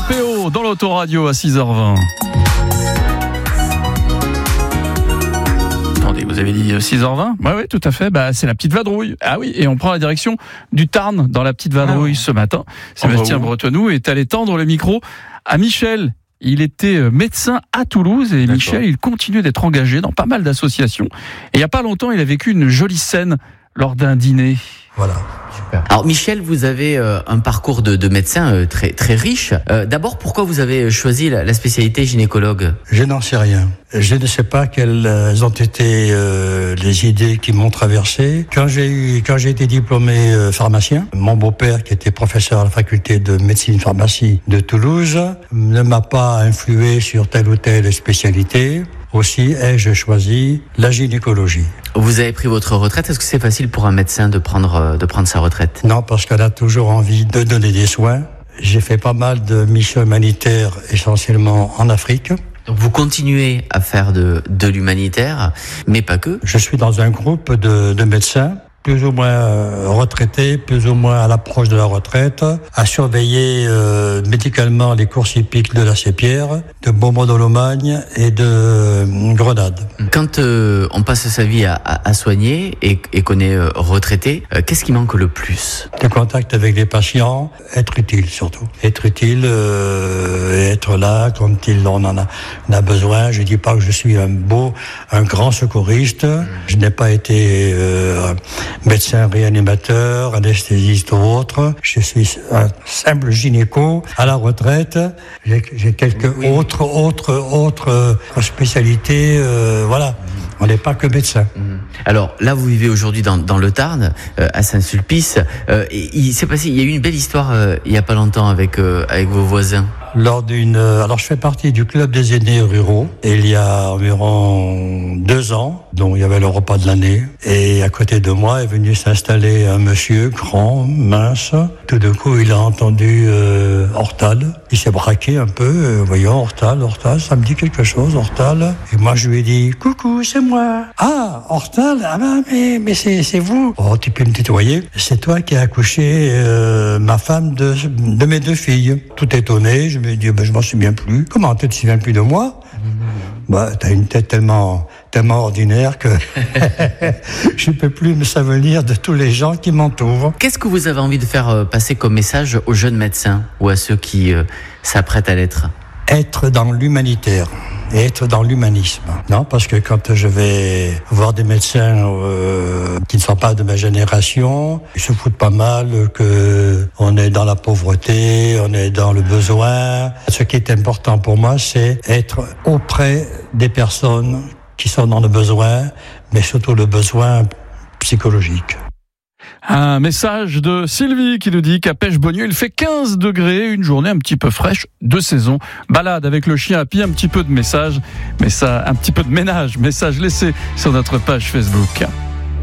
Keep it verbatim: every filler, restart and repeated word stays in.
P O dans l'autoradio à six heures vingt. Attendez, vous avez dit six heures vingt ? Oui, oui, tout à fait. Bah, c'est la petite vadrouille. Ah oui, et on prend la direction du Tarn dans la petite vadrouille ah. ce matin. Sébastien Bretonou est allé tendre le micro à Michel. Il était médecin à Toulouse et D'accord. Michel, il continue d'être engagé dans pas mal d'associations. Et il n'y a pas longtemps, il a vécu une jolie scène lors d'un dîner. Voilà. Super. Alors Michel, vous avez euh, un parcours de, de médecin euh, très très riche. Euh, d'abord, pourquoi vous avez choisi la, la spécialité gynécologue ? Je n'en sais rien. Je ne sais pas quelles ont été euh, les idées qui m'ont traversé. Quand j'ai eu, quand j'ai été diplômé euh, pharmacien, mon beau-père, qui était professeur à la faculté de médecine pharmacie de Toulouse, ne m'a pas influé sur telle ou telle spécialité. Aussi ai-je choisi la gynécologie. Vous avez pris votre retraite. Est-ce que c'est facile pour un médecin de prendre, de prendre sa retraite ? Non, parce qu'elle a toujours envie de donner des soins. J'ai fait pas mal de missions humanitaires, essentiellement en Afrique. Donc vous continuez à faire de, de l'humanitaire, mais pas que. Je suis dans un groupe de, de médecins, plus ou moins retraités, plus ou moins à l'approche de la retraite, à surveiller euh, médicalement les courses hippiques de la Sépierre, de Beaumont-de-Lomagne et de Grenade. Quand euh, on passe sa vie à, à, à soigner et, et qu'on est euh, retraité, euh, qu'est-ce qui manque le plus ? Le contact avec les patients, être utile surtout. Être utile, euh, être là quand il, on en a, on a besoin. Je ne dis pas que je suis un beau, un grand secouriste. Je n'ai pas été... Euh, médecin réanimateur, anesthésiste ou autre. Je suis un simple gynéco à la retraite. J'ai, j'ai quelques oui. autres, autres, autres spécialités. Euh, voilà. On n'est pas que médecin. Alors là, vous vivez aujourd'hui dans, dans le Tarn, euh, à Saint-Sulpice. Euh, il s'est passé, il y a eu une belle histoire euh, il y a pas longtemps avec euh, avec vos voisins. Lors d'une, alors je fais partie du club des aînés ruraux. Et il y a environ deux ans, dont il y avait le repas de l'année, et à côté de moi est venu s'installer un monsieur grand, mince. Tout d'un coup, il a entendu euh, Hortal. Il s'est braqué un peu. Euh, voyons, Hortal, Hortal, ça me dit quelque chose, Hortal. Et moi, je lui ai dit, coucou, c'est moi. Ah, Hortal, ah ben, mais, mais c'est, c'est vous. Oh, tu peux me tutoyer. C'est toi qui as accouché euh, ma femme de, de mes deux filles. Tout étonné, je me dis, ben, je m'en souviens plus. Comment, tu te souviens plus de moi? Bah, t'as une tête tellement, tellement ordinaire que je ne peux plus me souvenir de tous les gens qui m'entourent. Qu'est-ce que vous avez envie de faire passer comme message aux jeunes médecins ou à ceux qui euh, s'apprêtent à l'être ? Être dans l'humanitaire et être dans l'humanisme. Non, parce que quand je vais voir des médecins euh, qui ne sont pas de ma génération, ils se foutent pas mal que on est dans la pauvreté, on est dans le besoin. Ce qui est important pour moi, c'est être auprès des personnes qui sont dans le besoin, mais surtout le besoin psychologique. Un message de Sylvie qui nous dit qu'à Pêche-Beaunieu, il fait quinze degrés, une journée un petit peu fraîche de saison. Balade avec le chien à pied, un petit peu de message, mais ça, un petit peu de ménage, message laissé sur notre page Facebook.